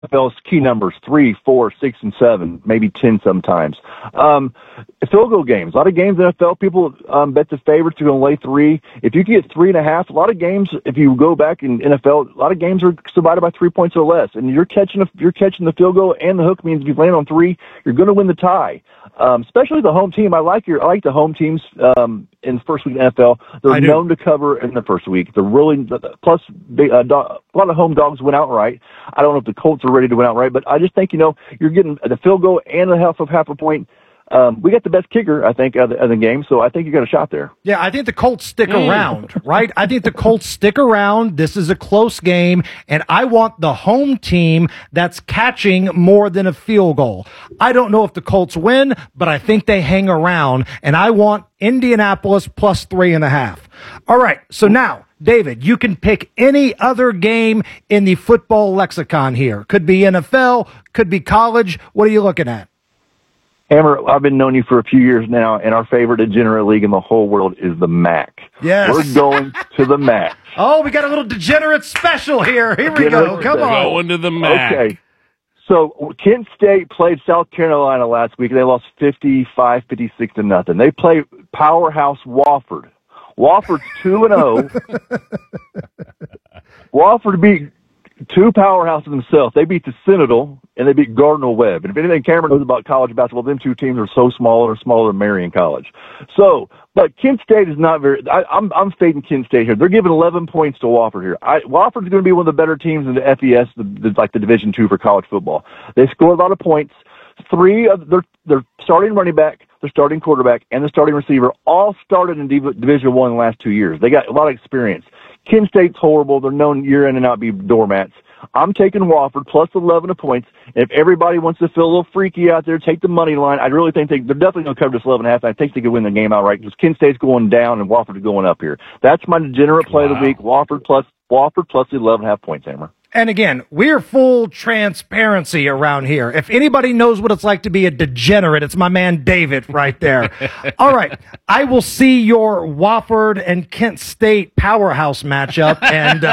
NFL's key numbers, 3, 4, 6, and 7, maybe 10 sometimes. Field goal games. A lot of games in NFL, people bet the favorites are going to lay 3. If you get 3.5, a lot of games, if you go back in NFL, a lot of games are divided by 3 points or less. And you're catching the field goal and the hook means if you land on 3, you're going to win the tie. Especially the home team. I like the home teams in the first week in NFL. They're known to cover in the first week. They're really plus a lot of home dogs went outright. I don't know if the Colts are ready to win outright, but I just think you're getting the field goal and a half a point. We got the best kicker, I think, of the game, so I think you got a shot there. Yeah, I think the Colts stick around, right? I think the Colts stick around. This is a close game, and I want the home team that's catching more than a field goal. I don't know if the Colts win, but I think they hang around, and I want Indianapolis plus 3.5. All right, so now, David, you can pick any other game in the football lexicon here. Could be NFL, could be college. What are you looking at? Hammer, I've been knowing you for a few years now, and our favorite degenerate league in the whole world is the MAC. Yes. We're going to the MAC. Oh, we got a little degenerate special here. Here we go. Come on. Going to the MAC. Okay. So Kent State played South Carolina last week. They lost 56 to nothing. They play powerhouse Wofford. Wofford's 2-0. Wofford beat two powerhouses themselves. They beat the Citadel and they beat Gardner Webb. And if anything Cameron knows about college basketball, them two teams are so smaller than Marion College. So, but Kent State is not very. I'm fading Kent State here. They're giving 11 points to Wofford here. Wofford's going to be one of the better teams in the FES, like the Division II for college football. They score a lot of points. Three of their starting running back, their starting quarterback, and the starting receiver all started in Division I in the last 2 years. They got a lot of experience. Kent State's horrible. They're known year in and out be doormats. I'm taking Wofford plus 11 points. And if everybody wants to feel a little freaky out there, take the money line. I really think they're definitely going to cover this 11.5. I think they could win the game outright because Kent State's going down and Wofford is going up here. That's my degenerate play of the week. Wofford plus 11.5 points, Hammer. And again, we're full transparency around here. If anybody knows what it's like to be a degenerate, it's my man David right there. All right. I will see your Wofford and Kent State powerhouse matchup, and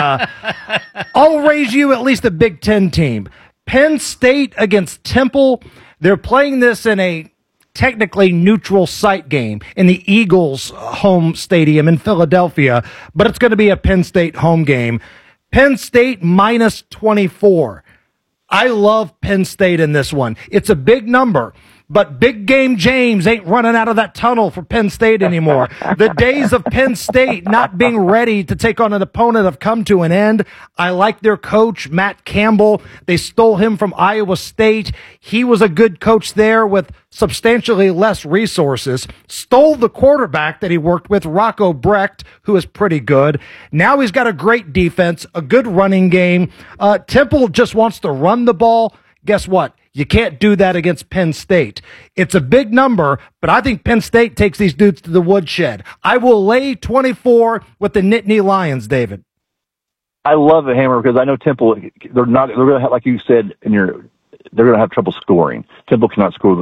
I'll raise you at least a Big Ten team. Penn State against Temple. They're playing this in a technically neutral site game in the Eagles' home stadium in Philadelphia, but it's going to be a Penn State home game. Penn State minus 24. I love Penn State in this one. It's a big number, but Big Game James ain't running out of that tunnel for Penn State anymore. The days of Penn State not being ready to take on an opponent have come to an end. I like their coach, Matt Campbell. They stole him from Iowa State. He was a good coach there with substantially less resources. Stole the quarterback that he worked with, Rocco Brecht, who is pretty good. Now he's got a great defense, a good running game. Temple just wants to run the ball. Guess what? You can't do that against Penn State. It's a big number, but I think Penn State takes these dudes to the woodshed. I will lay 24 with the Nittany Lions, David. I love it, Hammer, because I know Temple, they're going to have, like you said, they're going to have trouble scoring. Temple cannot score.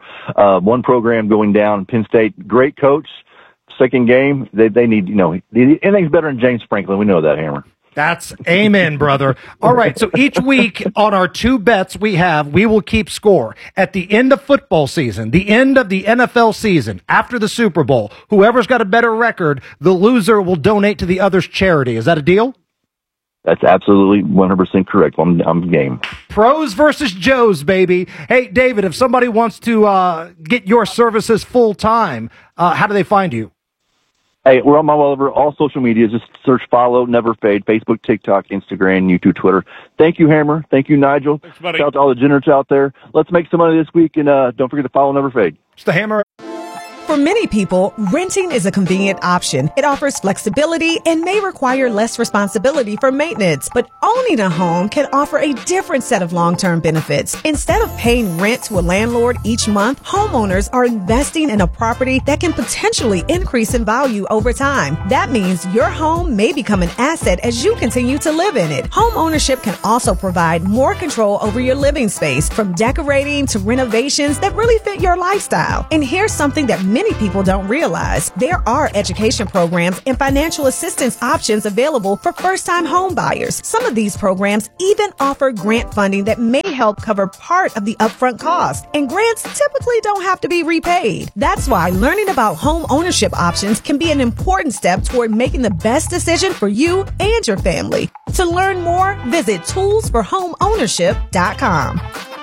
One program going down. Penn State, great coach. Second game, they need, anything's better than James Franklin. We know that, Hammer. That's amen, brother. All right. So each week on our two bets we will keep score. At the end of football season, the end of the NFL season, after the Super Bowl, whoever's got a better record, the loser will donate to the other's charity. Is that a deal? That's absolutely 100% correct. I'm game. Pros versus Joes, baby. Hey, David, if somebody wants to get your services full time, how do they find you? Hey, we're on all social media. Just search Follow Never Fade, Facebook, TikTok, Instagram, YouTube, Twitter. Thank you, Hammer. Thank you, Nigel. Thanks, buddy. Shout out to all the degenerates out there. Let's make some money this week, and don't forget to follow Never Fade. It's the Hammer. For many people, renting is a convenient option. It offers flexibility and may require less responsibility for maintenance. But owning a home can offer a different set of long-term benefits. Instead of paying rent to a landlord each month, homeowners are investing in a property that can potentially increase in value over time. That means your home may become an asset as you continue to live in it. Home ownership can also provide more control over your living space, from decorating to renovations that really fit your lifestyle. And here's something that many many people don't realize, there are education programs and financial assistance options available for first-time home buyers. Some of these programs even offer grant funding that may help cover part of the upfront cost, and grants typically don't have to be repaid. That's why learning about home ownership options can be an important step toward making the best decision for you and your family. To learn more, visit toolsforhomeownership.com.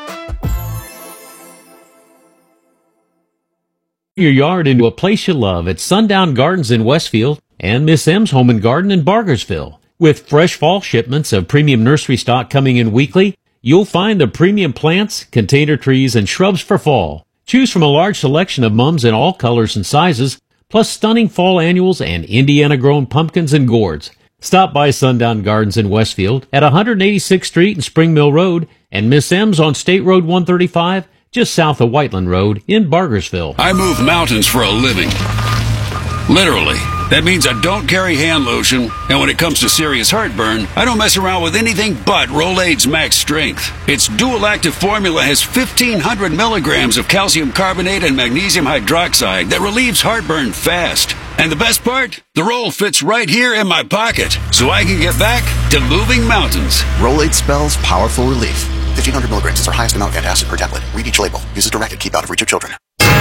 Your yard into a place you love at Sundown Gardens in Westfield and Miss M's Home and Garden in Bargersville. With fresh fall shipments of premium nursery stock coming in weekly, you'll find the premium plants, container trees, and shrubs for fall. Choose from a large selection of mums in all colors and sizes, plus stunning fall annuals and Indiana-grown pumpkins and gourds. Stop by Sundown Gardens in Westfield at 186th Street and Spring Mill Road, and Miss M's on State Road 135, just south of Whiteland Road in Bargersville. I move mountains for a living. Literally. That means I don't carry hand lotion, and when it comes to serious heartburn, I don't mess around with anything but Rolaids Max Strength. Its dual-active formula has 1,500 milligrams of calcium carbonate and magnesium hydroxide that relieves heartburn fast. And the best part? The roll fits right here in my pocket, so I can get back to moving mountains. Rolaids spells powerful relief. 1,500 milligrams is our highest amount of antacid per tablet. Read each label. Use as directed. Keep out of reach of children.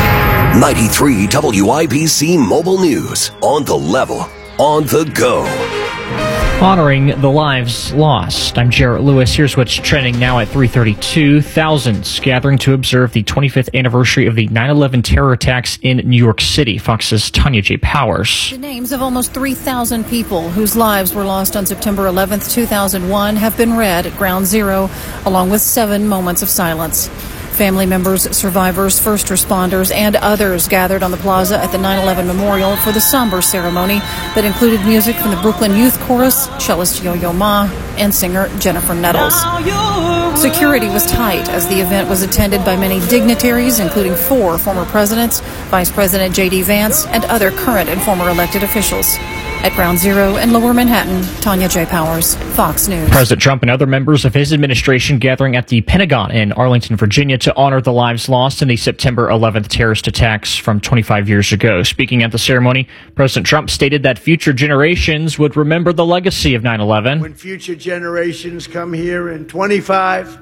93 WIBC Mobile News. On the level. On the go. Honoring the lives lost. I'm Jarrett Lewis. Here's what's trending now at 3:32. Thousands gathering to observe the 25th anniversary of the 9/11 terror attacks in New York City. Fox's Tanya J. Powers. The names of almost 3,000 people whose lives were lost on September 11th, 2001 have been read at Ground Zero, along with 7 moments of silence. Family members, survivors, first responders, and others gathered on the plaza at the 9/11 Memorial for the somber ceremony that included music from the Brooklyn Youth Chorus, cellist Yo-Yo Ma, and singer Jennifer Nettles. Security was tight as the event was attended by many dignitaries, including 4 former presidents, Vice President J.D. Vance, and other current and former elected officials. At Ground Zero in Lower Manhattan, Tanya J. Powers, Fox News. President Trump and other members of his administration gathering at the Pentagon in Arlington, Virginia to honor the lives lost in the September 11th terrorist attacks from 25 years ago. Speaking at the ceremony, President Trump stated that future generations would remember the legacy of 9/11. When future generations come here in 25,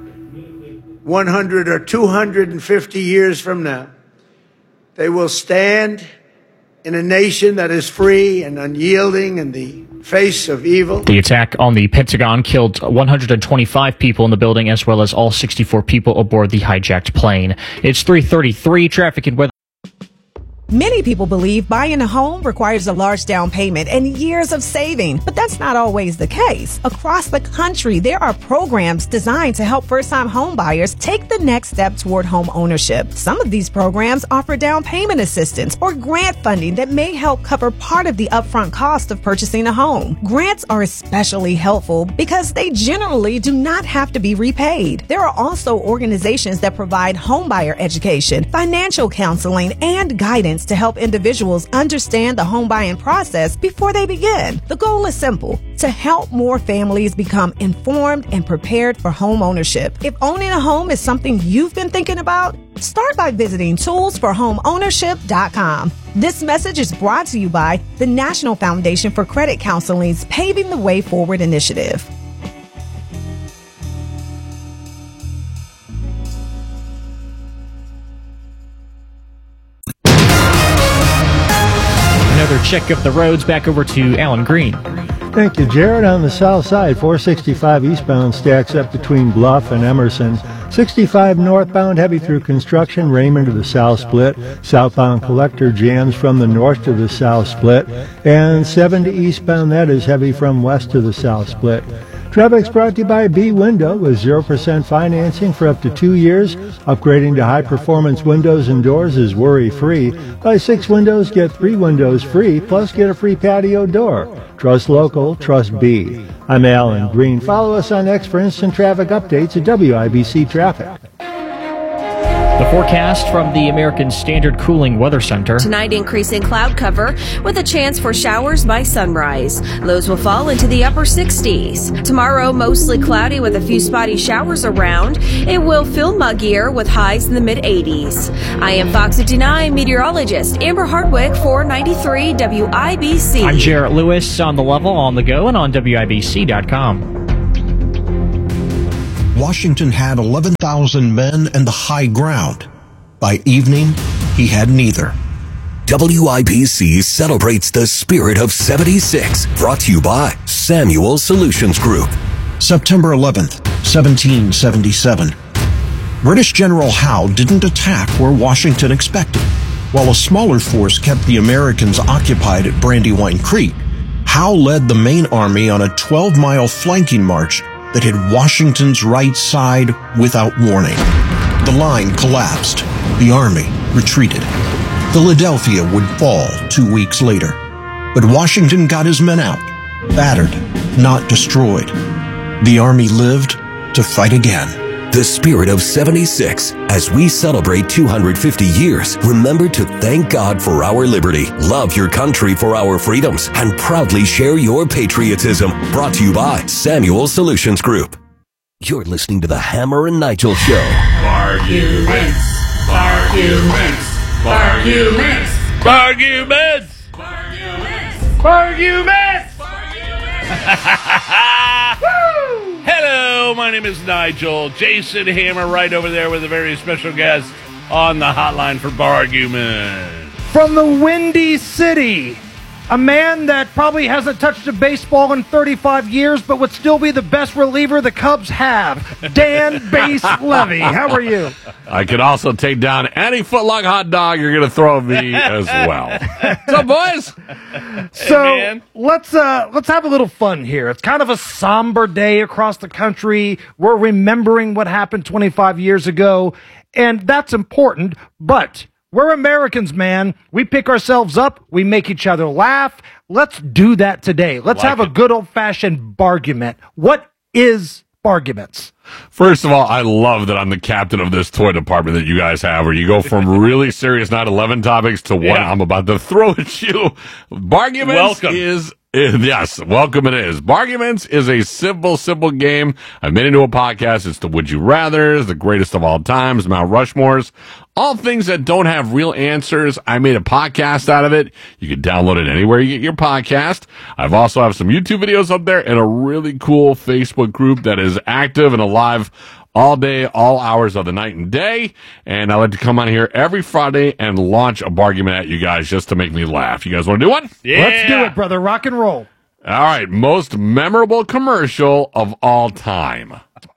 100 or 250 years from now, they will stand in a nation that is free and unyielding in the face of evil. The attack on the Pentagon killed 125 people in the building, as well as all 64 people aboard the hijacked plane. It's 3:33. Traffic and weather. Many people believe buying a home requires a large down payment and years of saving, but that's not always the case. Across the country, there are programs designed to help first-time home buyers take the next step toward home ownership. Some of these programs offer down payment assistance or grant funding that may help cover part of the upfront cost of purchasing a home. Grants are especially helpful because they generally do not have to be repaid. There are also organizations that provide homebuyer education, financial counseling, and guidance to help individuals understand the home buying process before they begin. The goal is simple: to help more families become informed and prepared for home ownership. If owning a home is something you've been thinking about, start by visiting toolsforhomeownership.com. This message is brought to you by the National Foundation for Credit Counseling's Paving the Way Forward initiative. Another check of the roads. Back over to Alan Green. Thank you, Jared. On the south side, 465 eastbound stacks up between Bluff and Emerson. 65 northbound, heavy through construction, Raymond to the south split. Southbound collector jams from the north to the south split. And 70 eastbound, that is heavy from west to the south split. Traffic's brought to you by B Window with 0% financing for up to 2 years. Upgrading to high-performance windows and doors is worry-free. Buy 6 windows, get 3 windows free, plus get a free patio door. Trust local, trust B. I'm Alan Green. Follow us on X for instant traffic updates at WIBC Traffic. The forecast from the American Standard Cooling Weather Center. Tonight, increasing cloud cover with a chance for showers by sunrise. Lows will fall into the upper 60s. Tomorrow, mostly cloudy with a few spotty showers around. It will feel muggier with highs in the mid-80s. I am Fox 59 meteorologist Amber Hardwick for 93 WIBC. I'm Jarrett Lewis on The Level, on the go, and on WIBC.com. Washington had 11,000 men and the high ground. By evening, he had neither. WIBC celebrates the spirit of 76, brought to you by Samuel Solutions Group. September 11th, 1777. British General Howe didn't attack where Washington expected. While a smaller force kept the Americans occupied at Brandywine Creek, Howe led the main army on a 12-mile flanking march that hit Washington's right side without warning. The line collapsed. The army retreated. Philadelphia would fall 2 weeks later. But Washington got his men out, battered, not destroyed. The army lived to fight again. The spirit of 76. As we celebrate 250 years, remember to thank God for our liberty, love your country for our freedoms, and proudly share your patriotism. Brought to you by Samuel Solutions Group. You're listening to the Hammer and Nigel Show. Arguments. Arguments. Arguments. Arguments. Arguments. Arguments. Hello, my name is Nigel. Jason Hammer right over there with a very special guest on the hotline for Bargument. From the Windy City, a man that probably hasn't touched a baseball in 35 years, but would still be the best reliever the Cubs have, Dan Base Levy. How are you? I can also take down any footlong hot dog you're going to throw at me as well. What's up, boys? So Hey, let's have a little fun here. It's kind of a somber day across the country. We're remembering what happened 25 years ago, and that's important, but we're Americans, man. We pick ourselves up. We make each other laugh. Let's do that today. Let's have a good old-fashioned bargument. What is barguments? First of all, I love that I'm the captain of this toy department that you guys have, where you go from really serious 9/11 topics to what I'm about to throw at you. Barguments yes, welcome it is. Barguments is a simple game. I made into a podcast. It's the Would You Rathers, the greatest of all times, Mount Rushmores, all things that don't have real answers. I made a podcast out of it. You can download it anywhere you get your podcast. I've also have some YouTube videos up there and a really cool Facebook group that is active and alive all day, all hours of the night and day. And I like to come on here every Friday and launch a bargument at you guys just to make me laugh. You guys want to do one? Yeah. Let's do it, brother. Rock and roll. All right. Most memorable commercial of all time.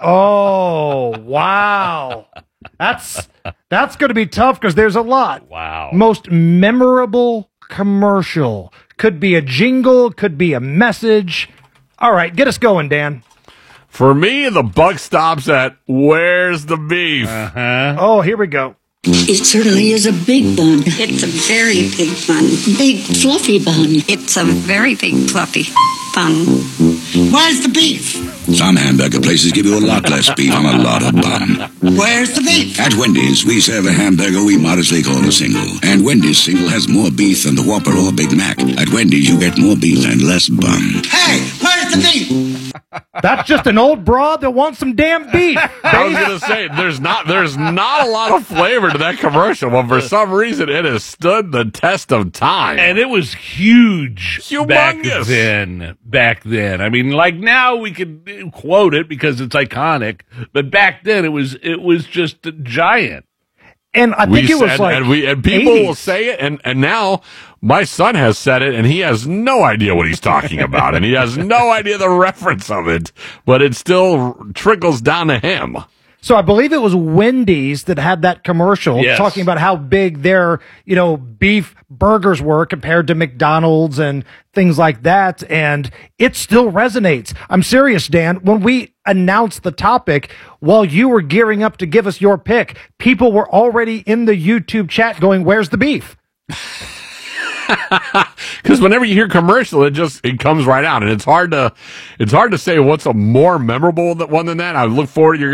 Oh, wow. That's going to be tough because there's a lot. Wow. Most memorable commercial. Could be a jingle, could be a message. All right, get us going, Dan. For me, the buck stops at Where's the Beef? Oh, here we go. It certainly is a big bun. It's a very big bun. Big, fluffy bun. It's a very big, fluffy bun. Where's the beef? Some hamburger places give you a lot less beef on a lot of bun. Where's the beef? At Wendy's, we serve a hamburger we modestly call a single. And Wendy's single has more beef than the Whopper or Big Mac. At Wendy's, you get more beef and less bun. Hey, where's the beef? That's just an old broad that wants some damn beef. I was going to say, there's not a lot of flavor to that commercial, but for some reason it has stood the test of time. And it was huge. Humongous. Back then. I mean, like now we can quote it because it's iconic, but back then it was just giant. And I think it was like and people 80s. Will say it, and now my son has said it, and he has no idea what he's talking about, and he has no idea the reference of it, but it still trickles down to him. So I believe it was Wendy's that had that commercial talking about how big their, beef burgers were compared to McDonald's and things like that. And it still resonates. I'm serious, Dan. When we announced the topic, while you were gearing up to give us your pick, people were already in the YouTube chat going, "Where's the beef?" Because whenever you hear commercial, it comes right out, and it's hard to say what's a more memorable one than that. I look forward to your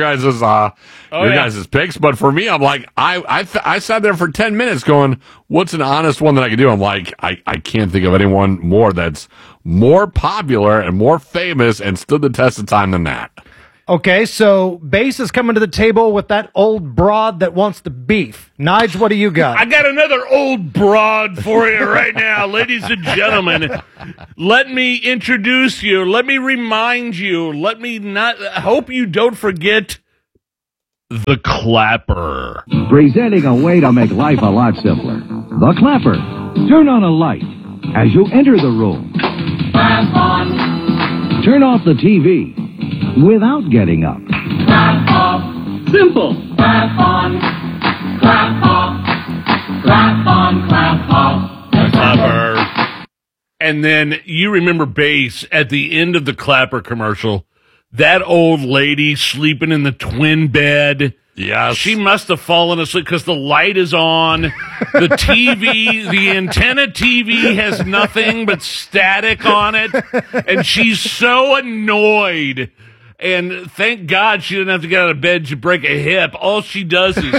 guys' picks, but for me, I'm like, I sat there for 10 minutes going, what's an honest one that I can do? I'm like, I can't think of anyone more that's more popular and more famous and stood the test of time than that. Okay, so Bass is coming to the table with that old broad that wants the beef. Nige, what do you got? I got another old broad for you right now. Ladies and gentlemen, let me introduce you. Let me remind you. I hope you don't forget the Clapper. Presenting a way to make life a lot simpler. The Clapper. Turn on a light as you enter the room. Clap on. Turn off the TV without getting up. Clap off. Simple. Clap on. Clap off. Clap on. Clap off. The Clapper. And then you remember Bass at the end of the Clapper commercial. That old lady sleeping in the twin bed. Yes. She must have fallen asleep because the light is on. The TV, the antenna TV has nothing but static on it. And she's so annoyed. And thank God she didn't have to get out of bed to break a hip. All she does is,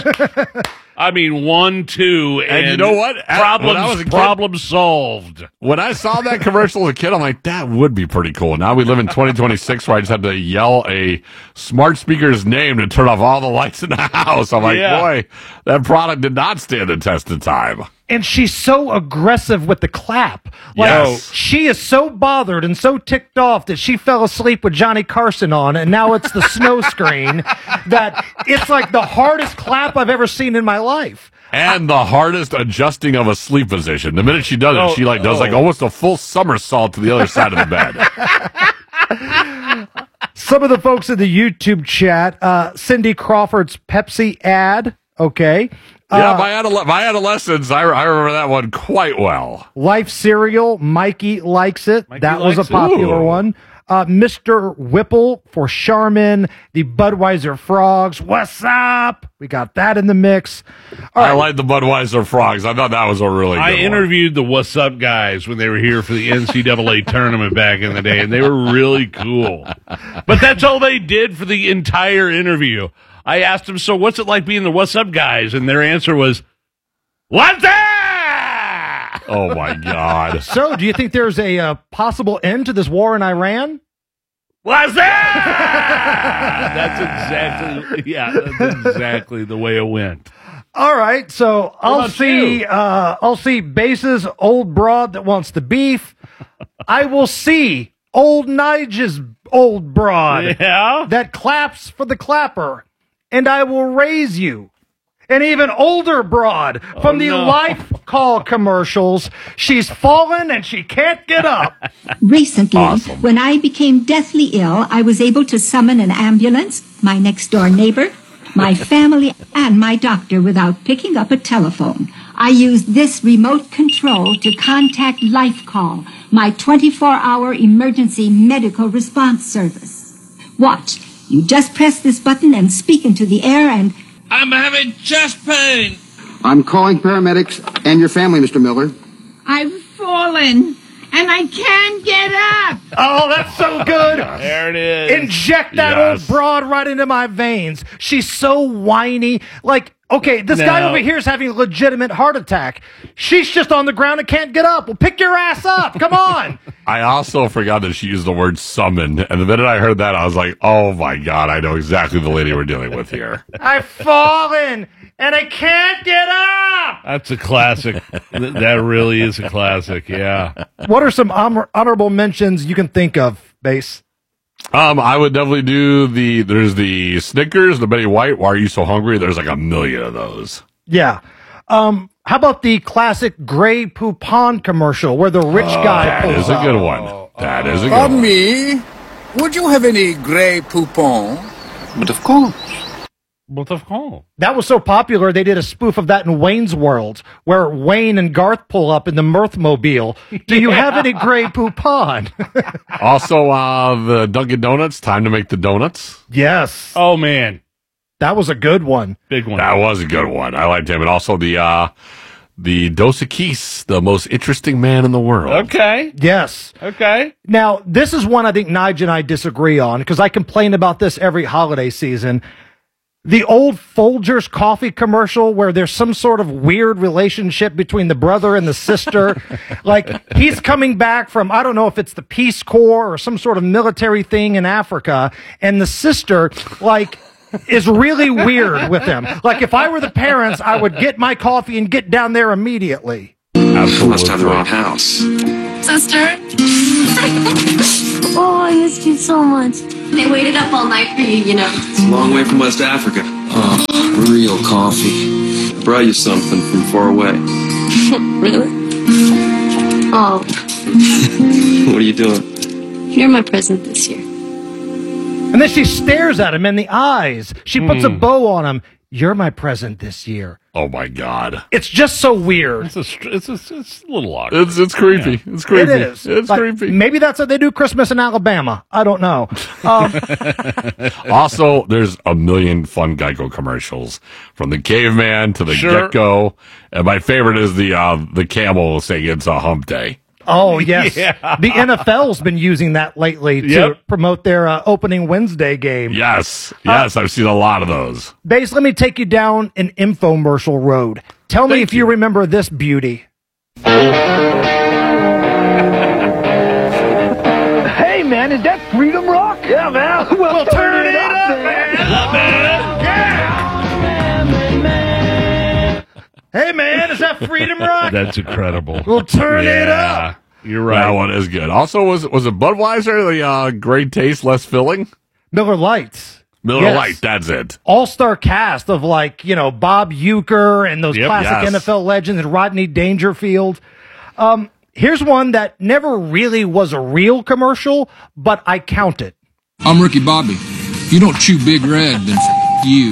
1, 2, and you know what? Problem solved. When I saw that commercial as a kid, I'm like, that would be pretty cool. Now we live in 2026 where I just have to yell a smart speaker's name to turn off all the lights in the house. I'm like, boy, that product did not stand the test of time. And she's so aggressive with the clap. She is so bothered and so ticked off that she fell asleep with Johnny Carson on, and now it's the snow screen, that it's like the hardest clap I've ever seen in my life. And the hardest adjusting of a sleep position. The minute she does it, she does almost a full somersault to the other side of the bed. Some of the folks in the YouTube chat, Cindy Crawford's Pepsi ad, okay. Yeah, my adolescence, I remember that one quite well. Life cereal, Mikey likes it. That was a popular one. Mr. Whipple for Charmin, the Budweiser Frogs. What's up? We got that in the mix. I like the Budweiser Frogs. I thought that was a really good one. I interviewed the What's Up guys when they were here for the NCAA tournament back in the day, and they were really cool. But that's all they did for the entire interview. I asked them, so what's it like being the What's Up guys? And their answer was, what's that? Oh, my God. So, do you think there's a possible end to this war in Iran? What's that? That's exactly the way it went. All right, so I'll see Bass's old broad that wants the beef. I will see old Nige's old broad that claps for the Clapper. And I will raise you an even older broad from the Life Call commercials. She's fallen and she can't get up. Recently, when I became deathly ill, I was able to summon an ambulance, my next door neighbor, my family, and my doctor without picking up a telephone. I used this remote control to contact Life Call, my 24-hour emergency medical response service. Watch. You just press this button and speak into the air and... I'm having chest pain. I'm calling paramedics and your family, Mr. Miller. I've fallen and I can't get up. Oh, that's so good. There it is. Inject that old broad right into my veins. She's so whiny. Okay, this guy over here is having a legitimate heart attack. She's just on the ground and can't get up. Well, pick your ass up. Come on. I also forgot that she used the word summon. And the minute I heard that, I was like, oh, my God, I know exactly the lady we're dealing with here. I've fallen, and I can't get up. That's a classic. That really is a classic, yeah. What are some honorable mentions you can think of, Bass? I would definitely do there's the Snickers, the Betty White, Why Are You So Hungry? There's like a million of those. Yeah. How about the classic Grey Poupon commercial where the rich guy pulls That is a good one. That is a good one. Pardon me, would you have any Grey Poupon? But of course. That was so popular, they did a spoof of that in Wayne's World, where Wayne and Garth pull up in the Mirthmobile. Do you have any Grey Poupon? Also, the Dunkin' Donuts, Time to Make the Donuts. Yes. Oh, man. That was a good one. Big one. That was a good one. I liked him. And also the the Dos Equis, the most interesting man in the world. Okay. Yes. Okay. Now, this is one I think Nige and I disagree on, because I complain about this every holiday season. The old Folgers coffee commercial where there's some sort of weird relationship between the brother and the sister. Like, he's coming back from, I don't know if it's the Peace Corps or some sort of military thing in Africa, and the sister, like, is really weird with him. Like, if I were the parents, I would get my coffee and get down there immediately. Absolutely. Must have the wrong house. Sister? Oh, I missed you so much. They waited up all night for you, you know. It's a long way from West Africa. Oh, real coffee. I brought you something from far away. Really? Oh. What are you doing? You're my present this year. And then she stares at him in the eyes. She puts a bow on him. You're my present this year. Oh, my God. It's just so weird. It's a little awkward. It's creepy. Yeah. It's creepy. It is. It's like, creepy. Maybe that's how they do Christmas in Alabama. I don't know. Also, there's a million fun Geico commercials, from the caveman to the gecko. And my favorite is the camel saying it's a hump day. Oh, yes. Yeah. The NFL's been using that lately to promote their opening Wednesday game. Yes. I've seen a lot of those. Bass, let me take you down an infomercial road. Tell me if you remember this beauty. Hey, man, is that Freedom Rock? Yeah, man. Well, turn it up, man. Hey, man, is that Freedom Rock? That's incredible. We'll turn it up. You're right. That one is good. Also, was it Budweiser, the great taste, less filling? Miller Lights. Miller Lite, that's it. All-star cast of, like, you know, Bob Uecker and those classic NFL legends and Rodney Dangerfield. Here's one that never really was a real commercial, but I count it. I'm Ricky Bobby. If you don't chew Big Red, then you.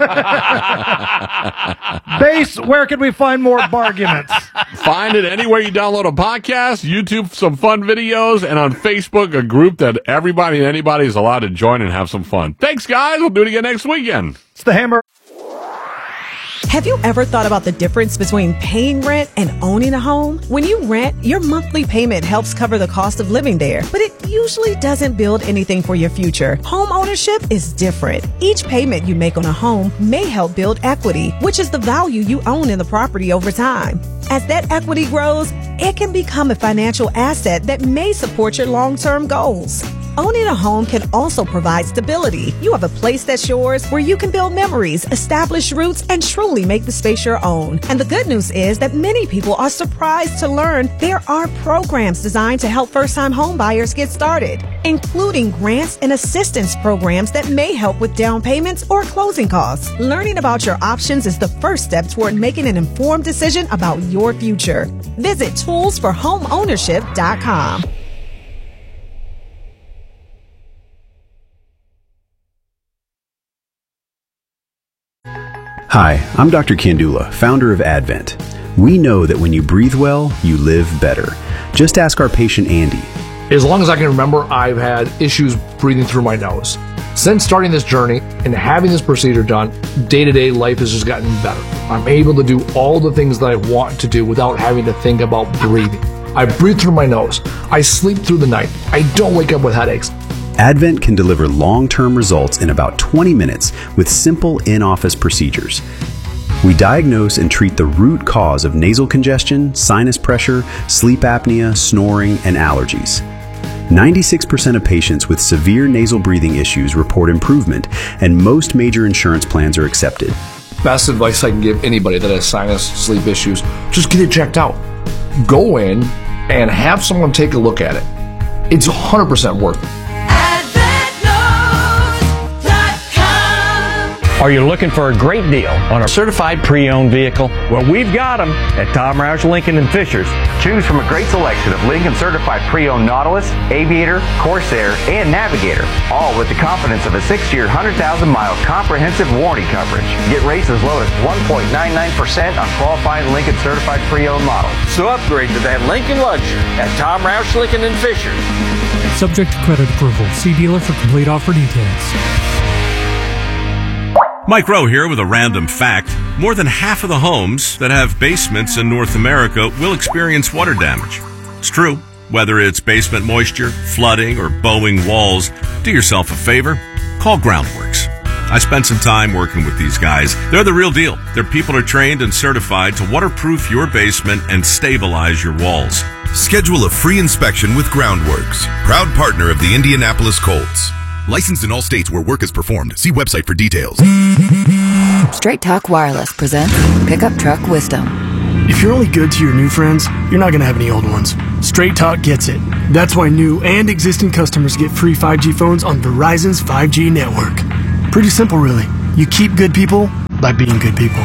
Bass, where can we find more Barguments? Find it anywhere you download a podcast, YouTube, some fun videos, and on Facebook, a group that everybody and anybody is allowed to join and have some fun. Thanks, guys. We'll do it again next weekend. It's the Hammer. Have you ever thought about the difference between paying rent and owning a home? When you rent, your monthly payment helps cover the cost of living there, but it usually doesn't build anything for your future. Home ownership is different. Each payment you make on a home may help build equity, which is the value you own in the property over time. As that equity grows, it can become a financial asset that may support your long-term goals. Owning a home can also provide stability. You have a place that's yours where you can build memories, establish roots, and truly make the space your own. And the good news is that many people are surprised to learn there are programs designed to help first-time home buyers get started, including grants and assistance programs that may help with down payments or closing costs. Learning about your options is the first step toward making an informed decision about your future. Visit toolsforhomeownership.com. Hi, I'm Dr. Kandula, founder of Advent. We know that when you breathe well, you live better. Just ask our patient Andy. As long as I can remember, I've had issues breathing through my nose. Since starting this journey and having this procedure done, day-to-day life has just gotten better. I'm able to do all the things that I want to do without having to think about breathing. I breathe through my nose. I sleep through the night. I don't wake up with headaches. Advent can deliver long-term results in about 20 minutes with simple in-office procedures. We diagnose and treat the root cause of nasal congestion, sinus pressure, sleep apnea, snoring, and allergies. 96% of patients with severe nasal breathing issues report improvement, and most major insurance plans are accepted. Best advice I can give anybody that has sinus, sleep issues, just get it checked out. Go in and have someone take a look at it. It's 100% worth it. Are you looking for a great deal on a certified pre-owned vehicle? Well, we've got them at Tom Roush Lincoln and Fishers. Choose from a great selection of Lincoln certified pre-owned Nautilus, Aviator, Corsair, and Navigator, all with the confidence of a 6-year, 100,000-mile comprehensive warranty coverage. Get rates as low as 1.99% on qualifying Lincoln certified pre-owned models. So upgrade to that Lincoln luxury at Tom Roush Lincoln and Fishers. Subject to credit approval. See dealer for complete offer details. Mike Rowe here with a random fact. More than half of the homes that have basements in North America will experience water damage. It's true. Whether it's basement moisture, flooding, or bowing walls, do yourself a favor. Call Groundworks. I spent some time working with these guys. They're the real deal. Their people are trained and certified to waterproof your basement and stabilize your walls. Schedule a free inspection with Groundworks, proud partner of the Indianapolis Colts. Licensed in all states where work is performed. See website for details. Straight Talk Wireless presents Pickup Truck Wisdom. If you're only good to your new friends, you're not going to have any old ones. Straight Talk gets it. That's why new and existing customers get free 5G phones on Verizon's 5G network. Pretty simple, really. You keep good people by being good people.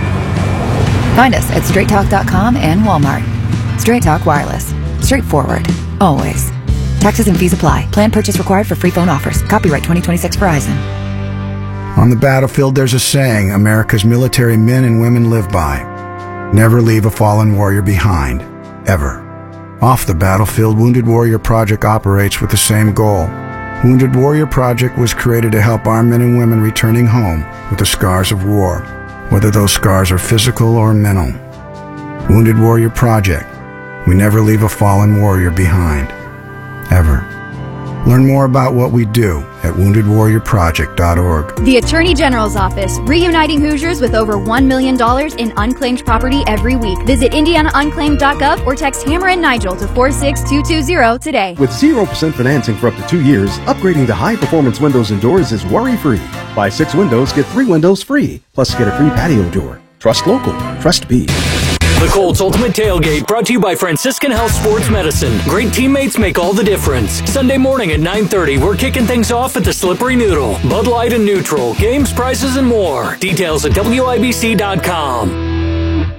Find us at straighttalk.com and Walmart. Straight Talk Wireless. Straightforward. Always. Taxes and fees apply. Plan purchase required for free phone offers. Copyright 2026 Verizon. On the battlefield, there's a saying America's military men and women live by. Never leave a fallen warrior behind. Ever. Off the battlefield, Wounded Warrior Project operates with the same goal. Wounded Warrior Project was created to help our men and women returning home with the scars of war, whether those scars are physical or mental. Wounded Warrior Project. We never leave a fallen warrior behind. Ever. Learn more about what we do at woundedwarriorproject.org. The Attorney General's Office, reuniting Hoosiers with over $1 million in unclaimed property every week. Visit indianaunclaimed.gov or text Hammer and Nigel to 46220 today. With 0% financing for up to 2 years, upgrading to high-performance windows and doors is worry-free. Buy 6 windows, get 3 windows free. Plus, get a free patio door. Trust local. Trust B. The Colts Ultimate Tailgate, brought to you by Franciscan Health Sports Medicine. Great teammates make all the difference. Sunday morning at 9:30, we're kicking things off at the Slippery Noodle. Bud Light and Neutral, games, prices, and more. Details at WIBC.com.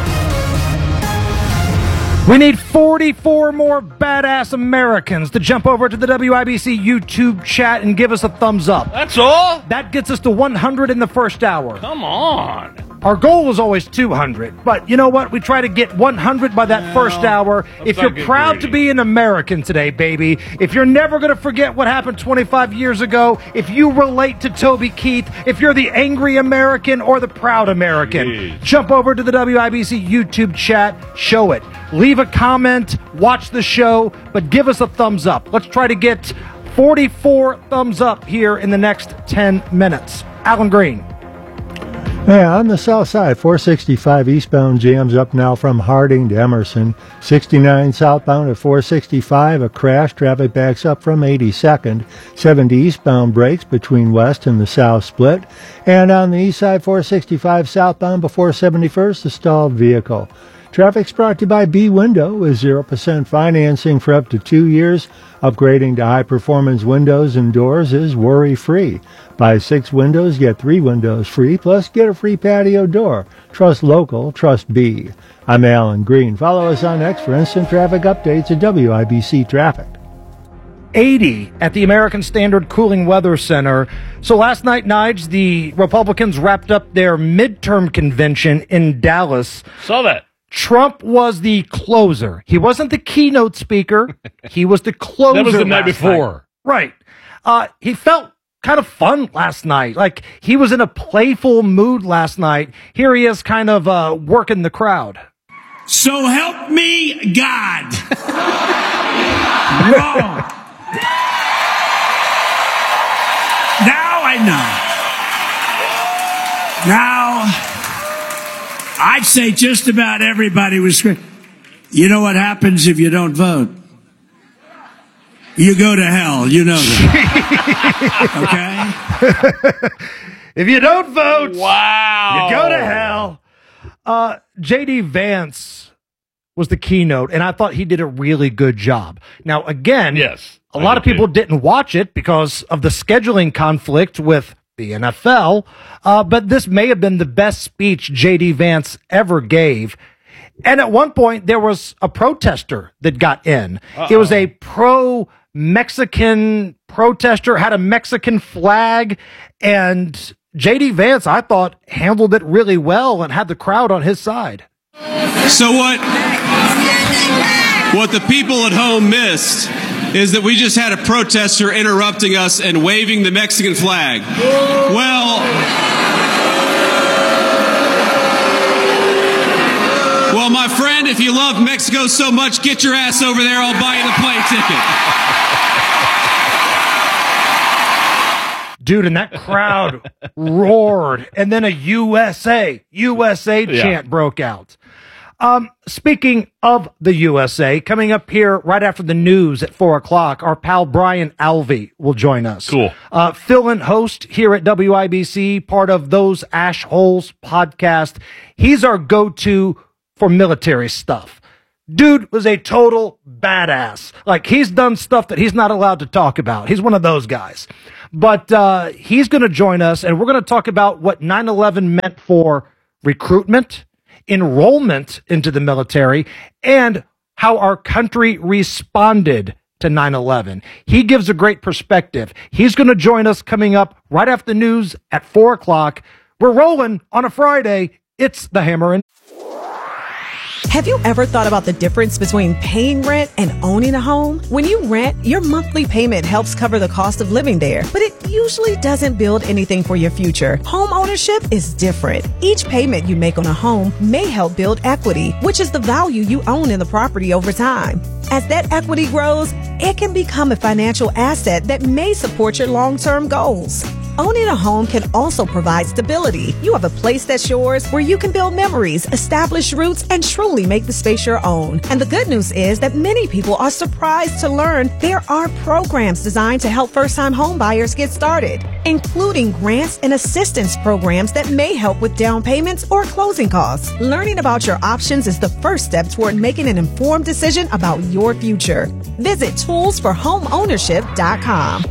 We need 44 more badass Americans to jump over to the WIBC YouTube chat and give us a thumbs up. That's all? That gets us to 100 in the first hour. Come on. Our goal was always 200, but you know what? We try to get 100 by that first hour. If you're proud to be an American today, baby, if you're never going to forget what happened 25 years ago, if you relate to Toby Keith, if you're the angry American or the proud American, jump over to the WIBC YouTube chat, show it. Leave a comment, watch the show, but give us a thumbs up. Let's try to get 44 thumbs up here in the next 10 minutes. Alan Green. Yeah, on the south side, 465 eastbound jams up now from Harding to Emerson. 69 southbound at 465, a crash. Traffic backs up from 82nd. 70 eastbound breaks between west and the south split. And on the east side, 465 southbound before 71st, a stalled vehicle. Traffic's brought to you by B-Window with 0% financing for up to 2 years. Upgrading to high-performance windows and doors is worry-free. Buy 6 windows, get 3 windows free, plus get a free patio door. Trust local, trust B. I'm Alan Green. Follow us on X for instant traffic updates at WIBC Traffic. 80 at the American Standard Cooling Weather Center. So last night, Nige, the Republicans wrapped up their midterm convention in Dallas. Saw that. Trump was the closer. He wasn't the keynote speaker. He was the closer. That was the night before. Right. He felt kind of fun last night. Like he was in a playful mood last night. Here he is kind of working the crowd. So help me God. Wrong. Now I know. Now I'd say just about everybody was screaming. You know what happens if you don't vote? You go to hell. You know that. Okay? If you don't vote, wow, you go to hell. J.D. Vance was the keynote, and I thought he did a really good job. Now, again, yes, a lot of people didn't watch it because of the scheduling conflict with the NFL, but this may have been the best speech J.D. Vance ever gave. And at one point, there was a protester that got in. It was a pro-Mexican protester, had a Mexican flag, and J.D. Vance, I thought, handled it really well and had the crowd on his side. So what the people at home missed is that we just had a protester interrupting us and waving the Mexican flag. Well, Well, my friend, if you love Mexico so much, get your ass over there. I'll buy you the plane ticket. Dude, and that crowd roared, and then a USA chant broke out. Speaking of the USA, coming up here right after the news at 4 o'clock, our pal Brian Alvey will join us. Cool. Fill-in host here at WIBC, part of Those Ash Holes podcast. He's our go-to for military stuff. Dude was a total badass. Like, he's done stuff that he's not allowed to talk about. He's one of those guys. But he's going to join us, and we're going to talk about what 9/11 meant for recruitment, enrollment into the military, and how our country responded to 9/11. He gives a great perspective. He's going to join us coming up right after the news at 4 o'clock. We're rolling on a Friday. It's the Hammer and... Have you ever thought about the difference between paying rent and owning a home? When you rent, your monthly payment helps cover the cost of living there, but it usually doesn't build anything for your future. Home ownership is different. Each payment you make on a home may help build equity, which is the value you own in the property over time. As that equity grows, it can become a financial asset that may support your long-term goals. Owning a home can also provide stability. You have a place that's yours where you can build memories, establish roots, and truly make the space your own. And the good news is that many people are surprised to learn there are programs designed to help first-time home buyers get started, including grants and assistance programs that may help with down payments or closing costs. Learning about your options is the first step toward making an informed decision about your future. Visit toolsforhomeownership.com.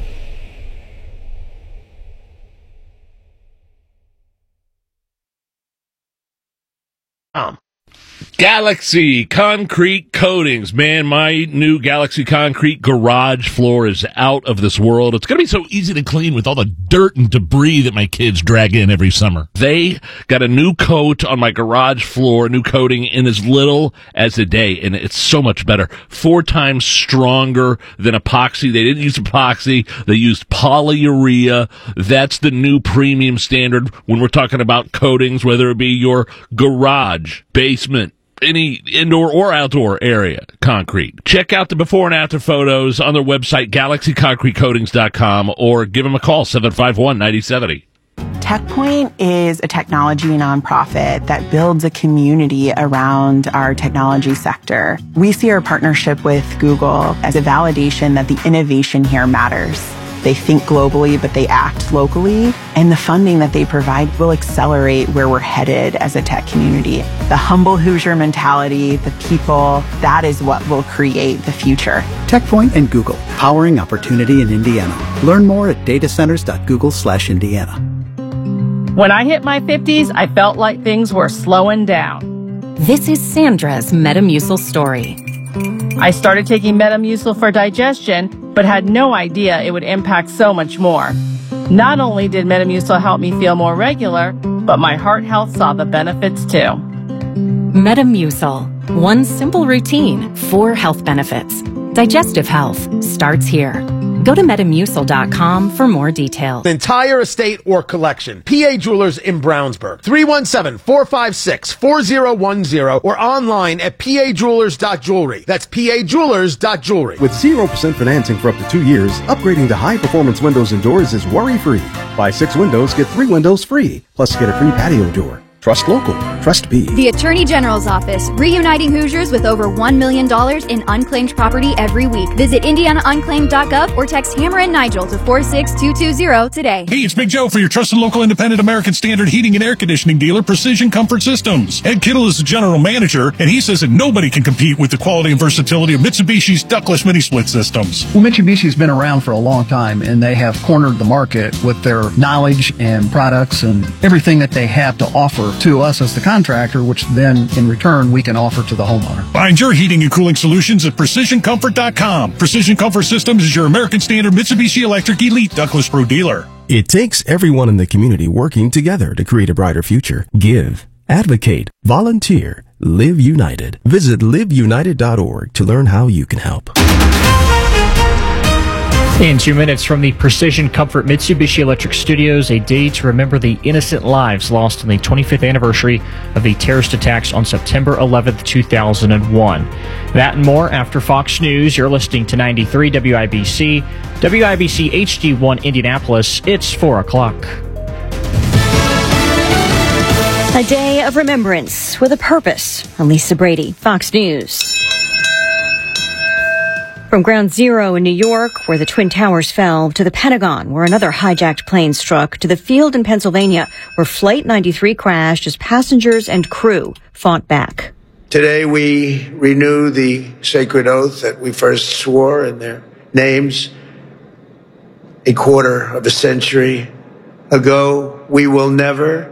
Galaxy Concrete Coatings. Man, my new Galaxy Concrete garage floor is out of this world. It's going to be so easy to clean with all the dirt and debris that my kids drag in every summer. They got a new coat on my garage floor, new coating in as little as a day, and it's so much better. 4 times stronger than epoxy. They didn't use epoxy. They used polyurea. That's the new premium standard when we're talking about coatings, whether it be your garage, basement, any indoor or outdoor area concrete. Check out the before and after photos on their website, galaxyconcretecoatings.com, or give them a call, 751-9070. TechPoint is a technology nonprofit that builds a community around our technology sector. We see our partnership with Google as a validation that the innovation here matters. They think globally, but they act locally. And the funding that they provide will accelerate where we're headed as a tech community. The humble Hoosier mentality, the people, that is what will create the future. TechPoint and Google, powering opportunity in Indiana. Learn more at datacenters.google/Indiana. When I hit my 50s, I felt like things were slowing down. This is Sandra's Metamucil story. I started taking Metamucil for digestion, but had no idea it would impact so much more. Not only did Metamucil help me feel more regular, but my heart health saw the benefits too. Metamucil. One simple routine, 4 health benefits. Digestive health starts here. Go to Metamucil.com for more details. Entire estate or collection. PA Jewelers in Brownsburg. 317-456-4010 or online at pajewelers.jewelry. That's pajewelers.jewelry. With 0% financing for up to 2 years, upgrading to high-performance windows and doors is worry-free. Buy 6 windows, get 3 windows free. Plus, get a free patio door. Trust local. Trust B. The Attorney General's Office, reuniting Hoosiers with over $1 million in unclaimed property every week. Visit IndianaUnclaimed.gov or text Hammer and Nigel to 46220 today. Hey, it's Big Joe for your trusted local independent American Standard heating and air conditioning dealer, Precision Comfort Systems. Ed Kittle is the general manager, and he says that nobody can compete with the quality and versatility of Mitsubishi's ductless mini-split systems. Well, Mitsubishi's been around for a long time, and they have cornered the market with their knowledge and products and everything that they have to offer to us as the contractor, which then in return we can offer to the homeowner. Find your heating and cooling solutions at PrecisionComfort.com. Precision Comfort Systems is your American Standard Mitsubishi Electric Elite Ductless Pro dealer. It takes everyone in the community working together to create a brighter future. Give, advocate, volunteer, live united. Visit liveunited.org to learn how you can help. In 2 minutes from the Precision Comfort Mitsubishi Electric Studios, a day to remember the innocent lives lost on the 25th anniversary of the terrorist attacks on September 11th, 2001. That and more after Fox News. You're listening to 93 WIBC, WIBC HD1 Indianapolis. It's 4 o'clock. A day of remembrance with a purpose. I'm Lisa Brady, Fox News. From Ground Zero in New York, where the Twin Towers fell, to the Pentagon, where another hijacked plane struck, to the field in Pennsylvania, where Flight 93 crashed as passengers and crew fought back. Today we renew the sacred oath that we first swore in their names a quarter of a century ago. We will never,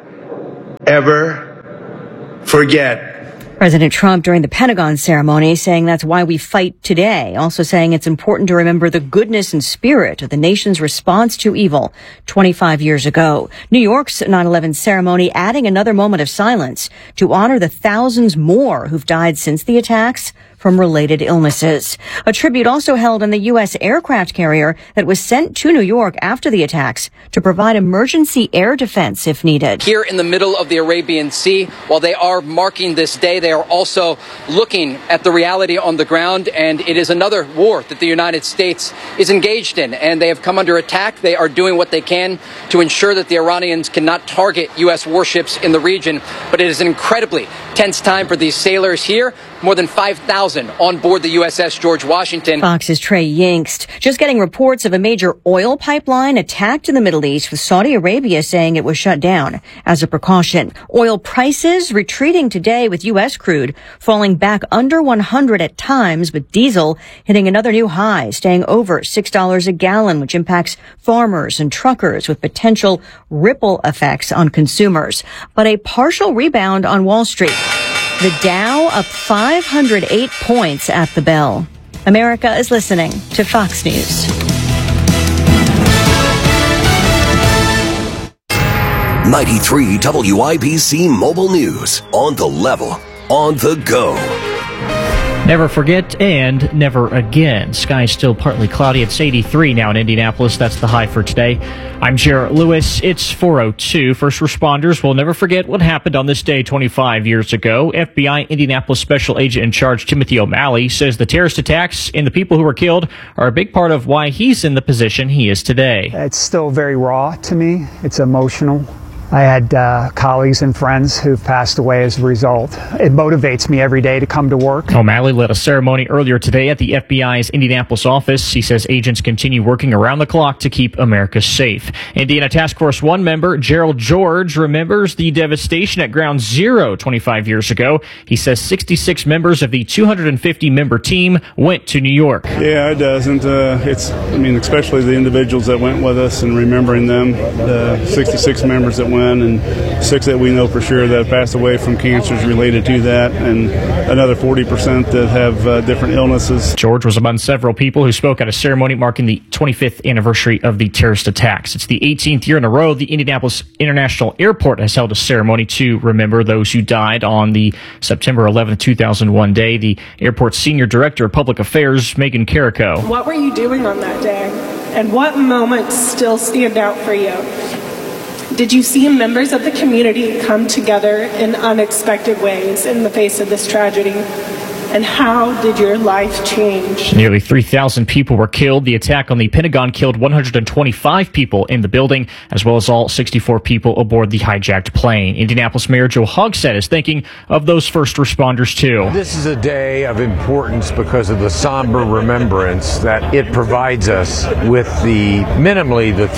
ever forget. President Trump during the Pentagon ceremony saying that's why we fight today, also saying it's important to remember the goodness and spirit of the nation's response to evil 25 years ago. New York's 9/11 ceremony adding another moment of silence to honor the thousands more who've died since the attacks from related illnesses. A tribute also held on the U.S. aircraft carrier that was sent to New York after the attacks to provide emergency air defense if needed. Here in the middle of the Arabian Sea, while they are marking this day, they are also looking at the reality on the ground, and it is another war that the United States is engaged in, and they have come under attack. They are doing what they can to ensure that the Iranians cannot target U.S. warships in the region, but it is an incredibly tense time for these sailors here. More than 5,000 on board the USS George Washington. Fox's Trey Yingst just getting reports of a major oil pipeline attacked in the Middle East, with Saudi Arabia saying it was shut down as a precaution. Oil prices retreating today, with U.S. crude falling back under 100 at times, but diesel hitting another new high, staying over $6 a gallon, which impacts farmers and truckers with potential ripple effects on consumers. But a partial rebound on Wall Street. The Dow up 508 points at the bell. America is listening to Fox News. 93 WIBC Mobile News. On the level, on the go. Never forget and never again. Sky's still partly cloudy. It's 83 now in Indianapolis. That's the high for today. I'm Jarrett Lewis. It's 4:02. First responders will never forget what happened on this day 25 years ago. FBI Indianapolis Special Agent in Charge Timothy O'Malley says the terrorist attacks and the people who were killed are a big part of why he's in the position he is today. It's still very raw to me. It's emotional. I had colleagues and friends who've passed away as a result. It motivates me every day to come to work. O'Malley led a ceremony earlier today at the FBI's Indianapolis office. He says agents continue working around the clock to keep America safe. Indiana Task Force 1 member Gerald George remembers the devastation at Ground Zero 25 years ago. He says 66 members of the 250-member team went to New York. Yeah, it does. And especially the individuals that went with us and remembering them, the 66 members that went, and 6 that we know for sure that have passed away from cancers related to that, and another 40% that have different illnesses. George was among several people who spoke at a ceremony marking the 25th anniversary of the terrorist attacks. It's the 18th year in a row the Indianapolis International Airport has held a ceremony to remember those who died on the September 11th, 2001 day. The airport's Senior Director of Public Affairs, Megan Carrico. What were you doing on that day? And what moments still stand out for you? Did you see members of the community come together in unexpected ways in the face of this tragedy? And how did your life change? Nearly 3,000 people were killed. The attack on the Pentagon killed 125 people in the building, as well as all 64 people aboard the hijacked plane. Indianapolis Mayor Joe Hogsett is thinking of those first responders, too. This is a day of importance because of the somber remembrance that it provides us with minimally the